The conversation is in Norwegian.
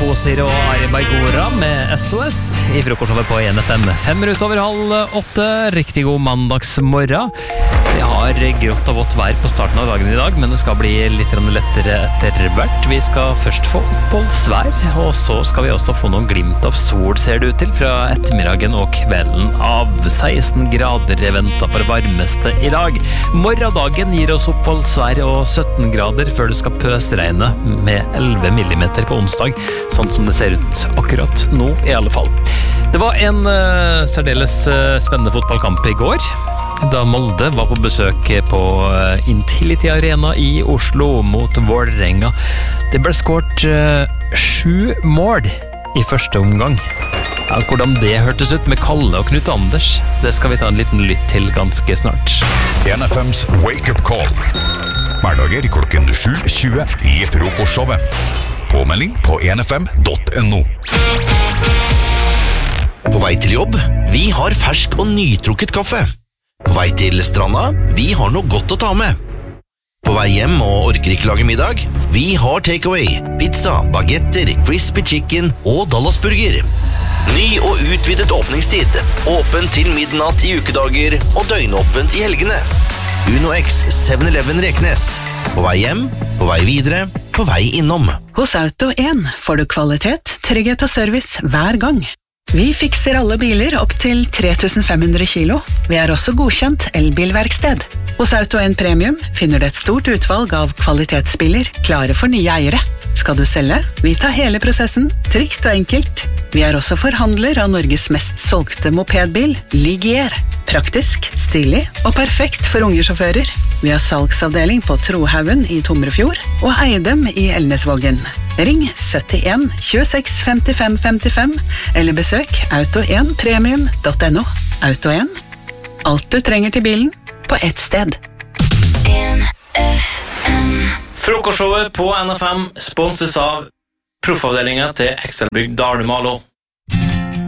Osir og Ari Baigora med SOS I frokostshowet på NFM. 5 minutter over 7:30. Riktig god mandagsmorgen. Vi har grått og vått vær på starten av dagen I dag, men det skal bli litt lettere etter hvert. Vi skal først få oppholdsvær, og så skal vi også få noen glimt av sol, ser det ut til, fra ettermiddagen og kvelden av 16 grader ventet på det varmeste I dag. Morgendagen gir oss oppholdsvær og 17 grader før det skal pøsregne med 11 millimeter på onsdag, sånn som det ser ut akkurat nå I alle fall. Det var en særdeles spennende fotballkamp I går, da Molde var på besøk på Intility Arena I Oslo mot Vålerenga. Det ble skåret 7 mål I første omgang. Ja, hvordan det hørtes ut med Kalle og Knut Anders, det skal vi ta en liten lytt til ganske snart. NFMs Wake Up Call. Hverdager klokken 7:20 I frokostshowet. Påmelding på nfm.no. På vei til jobb, vi har fersk og nytrukket kaffe. På vei til stranda, vi har noe godt å ta med. På vei hjem og orker ikke lage middag, vi har takeaway, pizza, bagetter, crispy chicken og Dallasburger. Ny og utvidet åpningstid, åpent til midnatt I ukedager og døgnåpent I helgene. Uno X 7-Eleven Reknes. På vei hjem, på vei videre, på vei innom. Hos Auto 1 får du kvalitet, trygghet og service hver gang. Vi fikser alle biler opp til 3500 kilo. Vi også godkjent elbilverksted. Hos Auto 1 Premium finner du et stort utvalg av kvalitetsbiler klare for nye eiere. Skal du selge? Vi tar hele prosessen, trygt og enkelt. Vi også forhandler av Norges mest solgte mopedbil, Ligier. Praktisk, stilig og perfekt for unge sjåfører. Vi har salgsavdeling på Trohaugen I Tomrefjord og Eidem I Elnesvågen. Ring 71 26 55 55 eller besøk auto1premium.no. Auto 1. Alt du trenger til bilen på ett sted. Frokostshowet på NFM sponses av proffavdelingen til Excelbrygg Dalumalo.